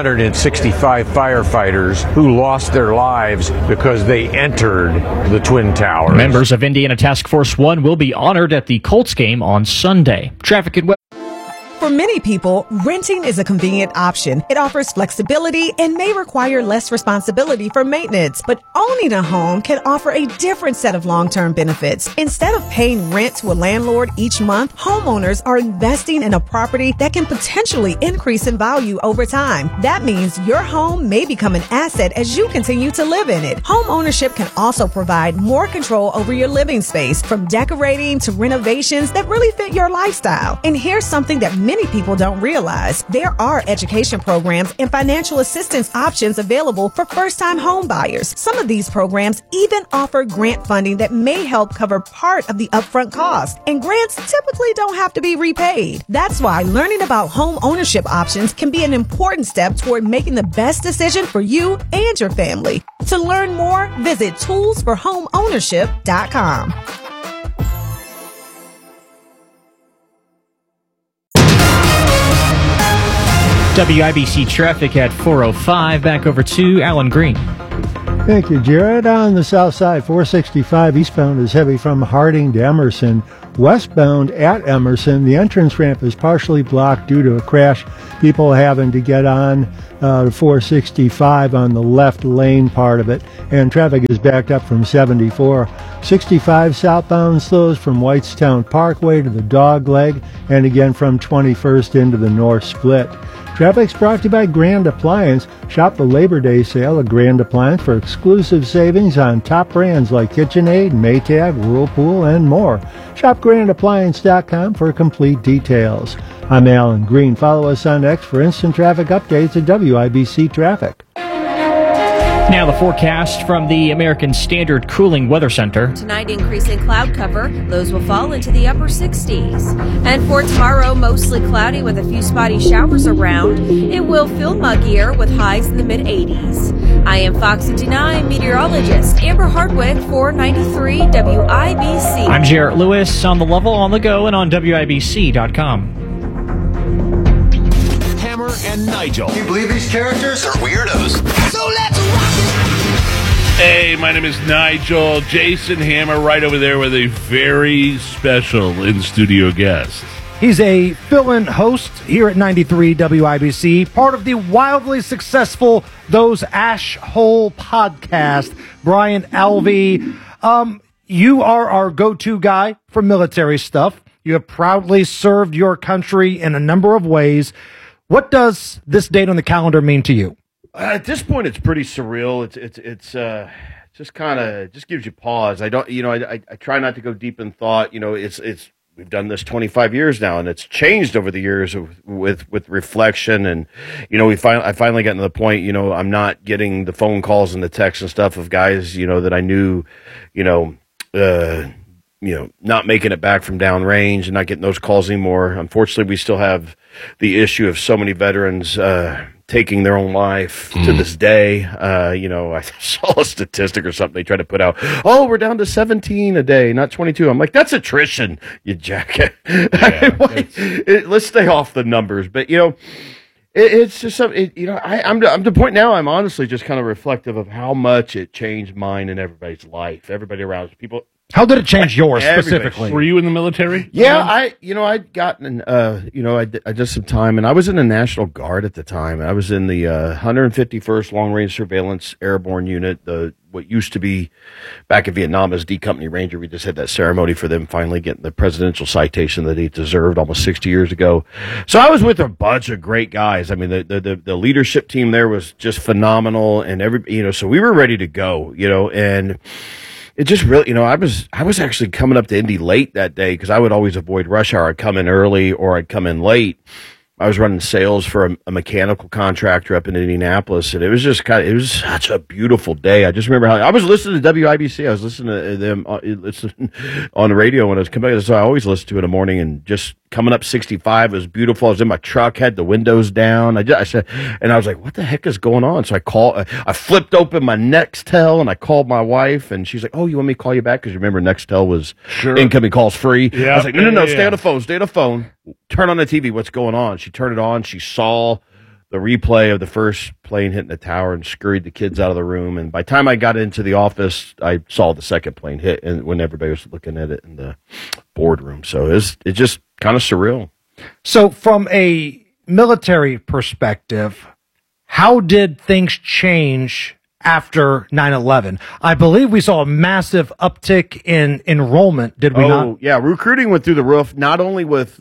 365 firefighters who lost their lives because they entered the Twin Towers. Members of Indiana Task Force 1 will be honored at the Colts game on Sunday. Traffic and For many people, renting is a convenient option. It offers flexibility and may require less responsibility for maintenance. But owning a home can offer a different set of long-term benefits. Instead of paying rent to a landlord each month, homeowners are investing in a property that can potentially increase in value over time. That means your home may become an asset as you continue to live in it. Home ownership can also provide more control over your living space, from decorating to renovations that really fit your lifestyle. And here's something that many people don't realize. There are education programs and financial assistance options available for first-time home buyers. Some of these programs even offer grant funding that may help cover part of the upfront cost. And grants typically don't have to be repaid. That's why learning about home ownership options can be an important step toward making the best decision for you and your family. To learn more, visit toolsforhomeownership.com. WIBC traffic at 4:05. Back over to Alan Green. Thank you, Jared. On the south side, 465 eastbound is heavy from Harding to Emerson. Westbound at Emerson, the entrance ramp is partially blocked due to a crash. People having to get on 465 on the left lane part of it, and traffic is backed up from 74. 65 southbound slows from Whitestown Parkway to the Dogleg, and again from 21st into the North Split. Traffic's brought to you by Grand Appliance. Shop the Labor Day sale at Grand Appliance for exclusive savings on top brands like KitchenAid, Maytag, Whirlpool, and more. Shop GrandAppliance.com for complete details. I'm Alan Green. Follow us on X for instant traffic updates at WIBC Traffic. Now the forecast from the American Standard Cooling Weather Center. Tonight, increasing cloud cover. Lows will fall into the upper 60s. And for tomorrow, mostly cloudy with a few spotty showers around. It will feel muggier with highs in the mid-80s. I am Fox 59 meteorologist Amber Hardwick for 93 WIBC. I'm Jarrett Lewis on the level, on the go, and on WIBC.com. Hammer and Nigel. Can you believe these characters are weirdos? So let's rock it! Hey, my name is Nigel. Jason Hammer right over there with a very special in-studio guest. He's a fill-in host here at 93 WIBC, part of the wildly successful Those Ash Hole podcast. Brian Alvey, you are our go-to guy for military stuff. You have proudly served your country in a number of ways. What does this date on the calendar mean to you? At this point, it's pretty surreal. It's just kind of just gives you pause. I don't, I try not to go deep in thought. We've done this 25 years now, and it's changed over the years with reflection. And I finally gotten to the point. I'm not getting the phone calls and the texts and stuff of guys that I knew, not making it back from downrange and not getting those calls anymore. Unfortunately, we still have the issue of so many veterans taking their own life to this day. I saw a statistic or something they tried to put out. Oh, we're down to 17 a day, not 22. I'm like, that's attrition, you jacket. Yeah, let's stay off the numbers. But, it's just something, I'm to the point now, I'm honestly just kind of reflective of how much it changed mine and everybody's life. Everybody around us, people. How did it change yours specifically? Were you in the military? Yeah, I'd gotten, I did some time, and I was in the National Guard at the time. I was in the 151st Long Range Surveillance Airborne Unit, what used to be back in Vietnam as D Company Ranger. We just had that ceremony for them finally getting the presidential citation that they deserved almost 60 years ago. So I was with a bunch of great guys. I mean, the leadership team there was just phenomenal, and so we were ready to go, and it just really, I was actually coming up to Indy late that day because I would always avoid rush hour. I'd come in early or I'd come in late. I was running sales for a mechanical contractor up in Indianapolis, and it was just it was such a beautiful day. I just remember how I was listening to WIBC. I was listening to them on the radio when I was coming back. So I always listen to it in the morning, and just coming up 65, it was beautiful. I was in my truck, had the windows down. I said, and I was like, what the heck is going on? So I flipped open my Nextel, and I called my wife, and she's like, oh, you want me to call you back? Because remember, Nextel was incoming calls free. Yep. I was like, no, stay on the phone. Turn on the TV. What's going on? She turned it on. She saw the replay of the first plane hitting the tower and scurried the kids out of the room. And by the time I got into the office, I saw the second plane hit, and when everybody was looking at it in the boardroom. So it's just kind of surreal. So from a military perspective, how did things change after 9/11? I believe we saw a massive uptick in enrollment, did we not? Yeah, recruiting went through the roof, not only with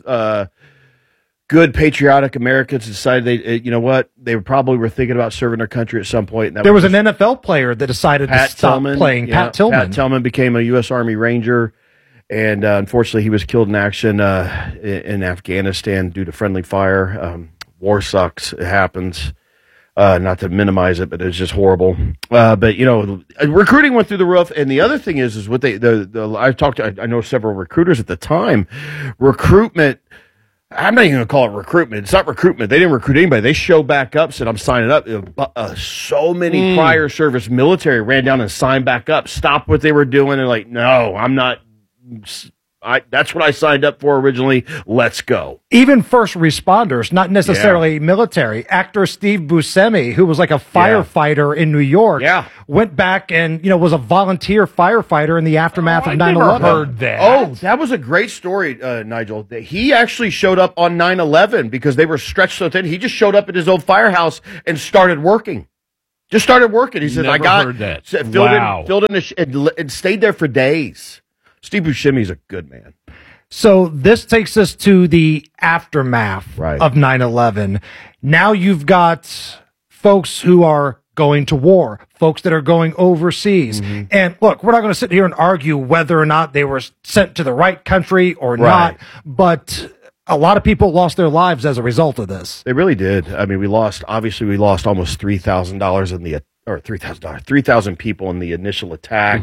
good patriotic Americans decided they probably were thinking about serving their country at some point. And there was an NFL player that decided to stop playing, Pat Tillman. Pat Tillman became a U.S. Army Ranger, And unfortunately, he was killed in action in Afghanistan due to friendly fire. War sucks. It happens. Not to minimize it, but it's just horrible. But recruiting went through the roof. And the other thing is what I know several recruiters at the time. Recruitment. I'm not even going to call it recruitment. It's not recruitment. They didn't recruit anybody. They showed back up, said, I'm signing up. So many prior service military ran down and signed back up, stopped what they were doing, and like, no, I'm not. That's what I signed up for originally. Let's go. Even first responders, not necessarily military. Actor Steve Buscemi, who was like a firefighter in New York, went back and was a volunteer firefighter in the aftermath of 9/11. Never heard that. Oh, that was a great story, Nigel. He actually showed up on 9/11 because they were stretched so thin. He just showed up at his old firehouse and started working. Just started working. He said, Never "I got heard that. Filled in and stayed there for days." Steve Buscemi's a good man. So this takes us to the aftermath of 9/11. Now you've got folks who are going to war, folks that are going overseas. And look, we're not going to sit here and argue whether or not they were sent to the right country or not, but a lot of people lost their lives as a result of this. They really did. I mean, we lost almost $3,000 $3,000 people in the initial attack.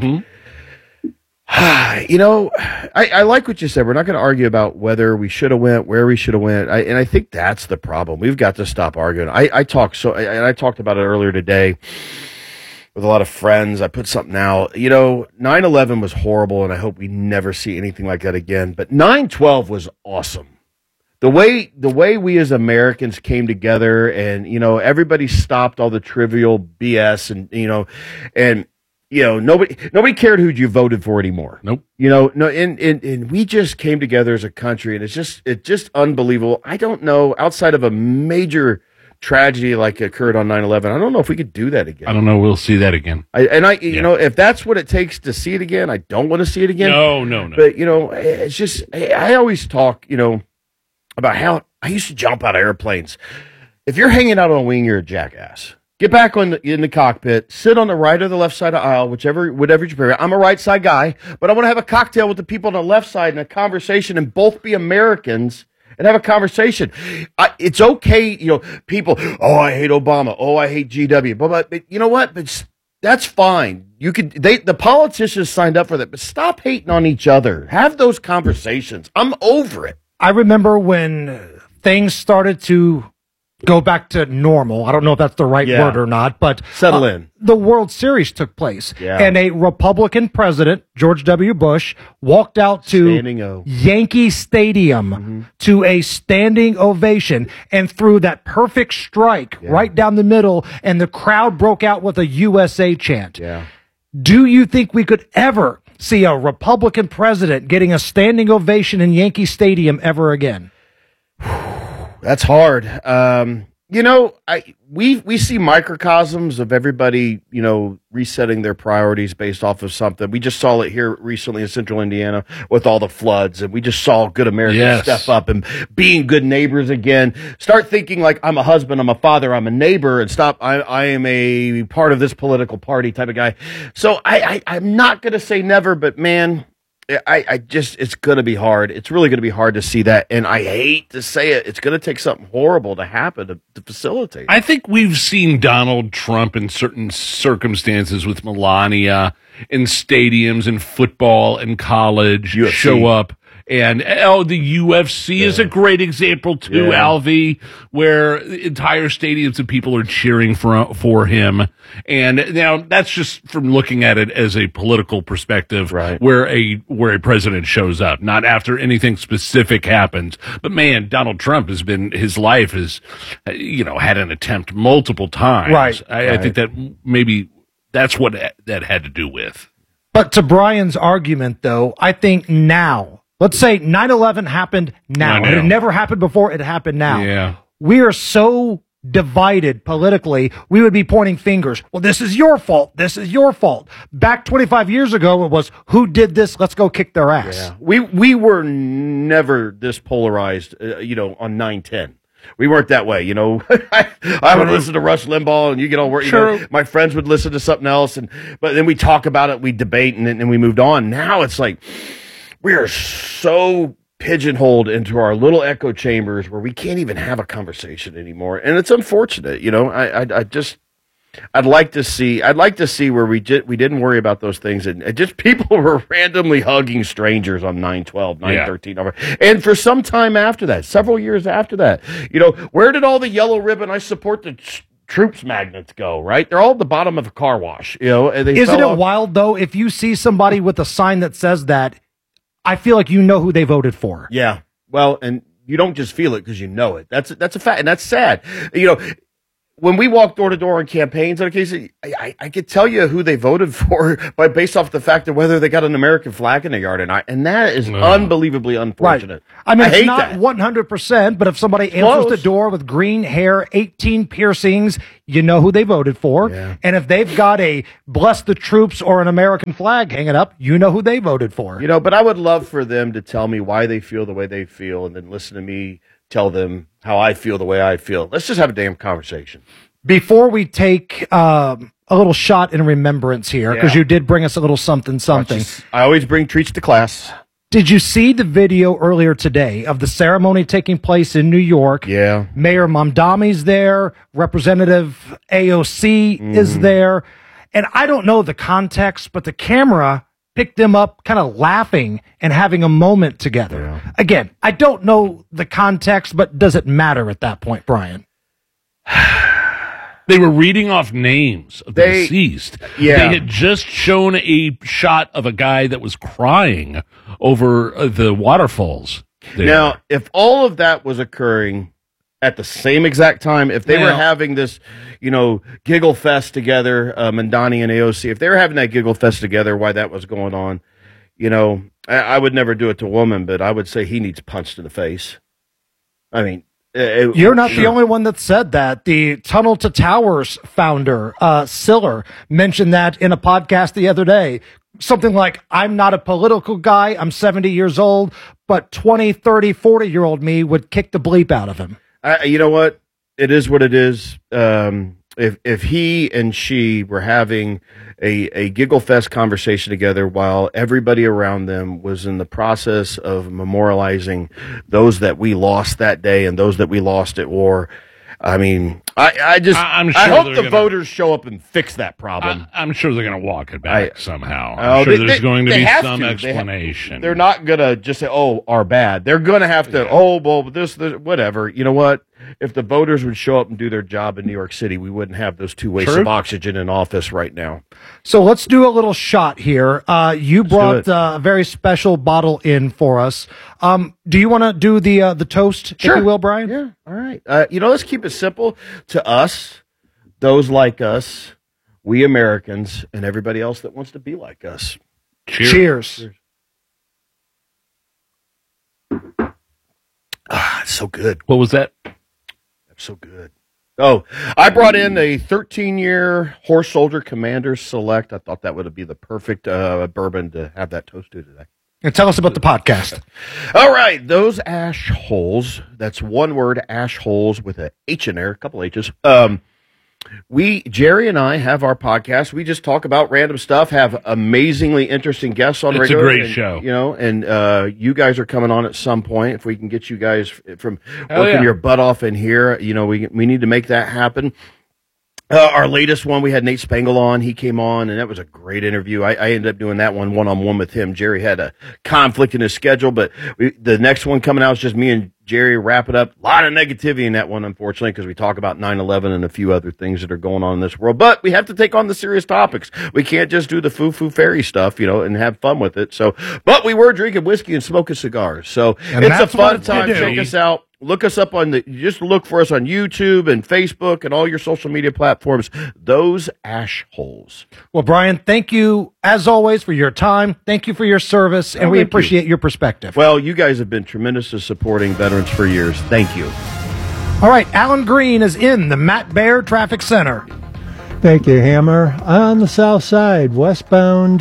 I like what you said. We're not going to argue about whether we should have went, where we should have went. And I think that's the problem. We've got to stop arguing. I talked about it earlier today with a lot of friends. I put something out. 9/11 was horrible, and I hope we never see anything like that again. But 9/12 was awesome. The way we as Americans came together, and everybody stopped all the trivial BS, and nobody cared who you voted for anymore. Nope. And we just came together as a country, and it's just unbelievable. I don't know, outside of a major tragedy like occurred on 9/11, I don't know if we could do that again. I don't know. We'll see that again. If that's what it takes to see it again, I don't want to see it again. No. But it's just, I always talk, about how I used to jump out of airplanes. If you're hanging out on a wing, you're a jackass. Get back in the cockpit, sit on the right or the left side of the aisle, whatever you prefer. I'm a right side guy, but I want to have a cocktail with the people on the left side and a conversation and both be Americans and have a conversation. It's okay, people, I hate Obama. I hate GW. But you know what? That's fine. The politicians signed up for that, but stop hating on each other. Have those conversations. I'm over it. I remember when things started to go back to normal. I don't know if that's the right word or not, but settle in. The World Series took place, and a Republican president, George W. Bush, walked out to Yankee Stadium to a standing ovation and threw that perfect strike right down the middle, and the crowd broke out with a USA chant. Do you think we could ever see a Republican president getting a standing ovation in Yankee Stadium ever again? That's hard. We see microcosms of everybody, resetting their priorities based off of something. We just saw it here recently in central Indiana with all the floods, and we just saw good Americans step up and being good neighbors again. Start thinking like, I'm a husband, I'm a father, I'm a neighbor, and stop, I am a part of this political party type of guy. So I'm not going to say never, but man, it's going to be hard. It's really going to be hard to see that. And I hate to say it. It's going to take something horrible to happen to facilitate. I think we've seen Donald Trump in certain circumstances with Melania in stadiums and football and college UFC. Show up. And the UFC is a great example too, Alvy, where entire stadiums of people are cheering for him. And now that's just from looking at it as a political perspective, where a president shows up, not after anything specific happens. But man, Donald Trump his life has, had an attempt multiple times. I think that maybe that's what that had to do with. But to Brian's argument, though, I think now. Let's say 9/11 happened now. It never happened before. It happened now. Yeah. We are so divided politically. We would be pointing fingers. Well, this is your fault. This is your fault. Back 25 years ago, it was, who did this? Let's go kick their ass. Yeah. We were never this polarized, on 9/10. We weren't that way, I would listen to Rush Limbaugh, and you get all worried. My friends would listen to something else, but then we talk about it, we debate, and then we moved on. Now it's like, we are so pigeonholed into our little echo chambers where we can't even have a conversation anymore, and it's unfortunate. I'd like to see where we didn't worry about those things, and just people were randomly hugging strangers on 9/12, 9/13, and for some time after that, several years after that, where did all the yellow ribbon I support the troops magnets go? Right, they're all at the bottom of a car wash. And isn't it wild though? If you see somebody with a sign that says that, I feel like you know who they voted for. Yeah, well, and you don't just feel it because you know it. That's a fact, and that's sad. When we walk door to door on campaigns, on occasion, I could tell you who they voted for based off the fact of whether they got an American flag in their yard or not, and that is unbelievably unfortunate. Right. I mean, hate it's not 100%, but if somebody answers the door with green hair, 18 piercings, you know who they voted for. Yeah. And if they've got a bless the troops or an American flag hanging up, you know who they voted for. But I would love for them to tell me why they feel the way they feel, and then listen to me tell them how I feel the way I feel. Let's just have a damn conversation. Before we take a little shot in remembrance here, because you did bring us a little something. I always bring treats to class. Did you see the video earlier today of the ceremony taking place in New York? Yeah. Mayor Mamdani's there. Representative AOC is there. And I don't know the context, but the camera picked them up kind of laughing and having a moment together. Yeah. Again, I don't know the context, but does it matter at that point, Brian? They were reading off names of the deceased. Yeah. They had just shown a shot of a guy that was crying over the waterfalls there. Now, if all of that was occurring at the same exact time, if they were having this, giggle fest together, Mamdani and AOC, if they were having that giggle fest together, why that was going on, I would never do it to a woman, but I would say he needs punched in the face. I mean, you're not the only one that said that. The Tunnel to Towers founder, Siller, mentioned that in a podcast the other day. Something like, I'm not a political guy, I'm 70 years old, but 20, 30, 40-year-old me would kick the bleep out of him. You know what? It is what it is. If he and she were having a giggle fest conversation together while everybody around them was in the process of memorializing those that we lost that day and those that we lost at war, I mean, I hope the voters show up and fix that problem. I'm sure they're going to walk it back somehow. I'm sure there's going to be some explanation. They're not going to just say, our bad. They're going to have to, this, whatever. You know what? If the voters would show up and do their job in New York City, we wouldn't have those two wastes of oxygen in office right now. So let's do a little shot here. You brought a very special bottle in for us. Do you want to do the toast, if you will, Brian? Yeah. All right. Let's keep it simple. To us, those like us, we Americans, and everybody else that wants to be like us. Cheers. It's so good. What was that? That's so good. Oh, I brought in a 13-year Horse Soldier Commander Select. I thought that would be the perfect bourbon to have that toast to today. And tell us about the podcast. All right, those ash holes, that's one word, ash holes with a H in there, a couple H's. Jerry and I have our podcast. We just talk about random stuff, have amazingly interesting guests on regular. It's a great show. And you guys are coming on at some point. If we can get you guys from working your butt off in here, we need to make that happen. Our latest one, we had Nate Spangle on. He came on, and that was a great interview. I ended up doing that one-on-one with him. Jerry had a conflict in his schedule, but the next one coming out is just me and Jerry wrap it up. A lot of negativity in that one, unfortunately, because we talk about 9/11 and a few other things that are going on in this world. But we have to take on the serious topics. We can't just do the foo-foo fairy stuff, and have fun with it. So, but we were drinking whiskey and smoking cigars. So it's a fun time. Check us out. Look us up just look for us on YouTube and Facebook and all your social media platforms. Those Ash Holes. Well, Brian, thank you as always for your time. Thank you for your service, and we appreciate your perspective. Well, you guys have been tremendous at supporting veterans for years. Thank you. All right, Alan Green is in the Matt Baer Traffic Center. Thank you, Hammer. On the south side, westbound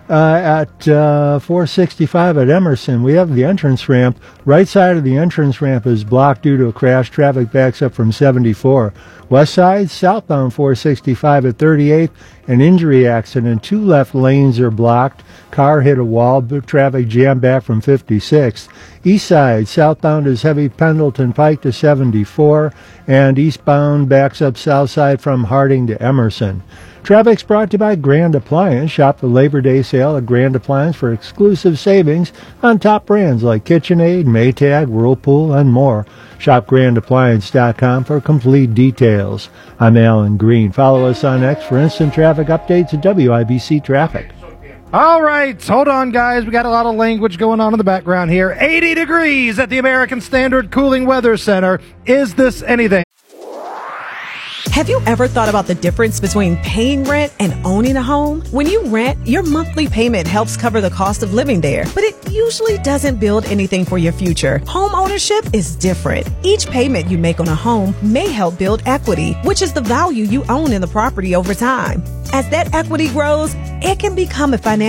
at 465 at Emerson. We have the entrance ramp. Right side of the entrance ramp is blocked due to a crash. Traffic backs up from 74. West side, southbound 465 at 38th. An injury accident. 2 left lanes are blocked. Car hit a wall. Traffic jammed back from 56. East side, southbound is heavy Pendleton Pike to 74. And eastbound backs up south side from Harding to Emerson. Traffic's brought to you by Grand Appliance. Shop the Labor Day sale at Grand Appliance for exclusive savings on top brands like KitchenAid, Maytag, Whirlpool, and more. Shop GrandAppliance.com for complete details. I'm Alan Green. Follow us on X for instant traffic updates at WIBC Traffic. All right, hold on, guys. We got a lot of language going on in the background here. 80 degrees at the American Standard Cooling Weather Center. Is this anything? Have you ever thought about the difference between paying rent and owning a home? When you rent, your monthly payment helps cover the cost of living there, but it usually doesn't build anything for your future. Home ownership is different. Each payment you make on a home may help build equity, which is the value you own in the property over time. As that equity grows, it can become a financial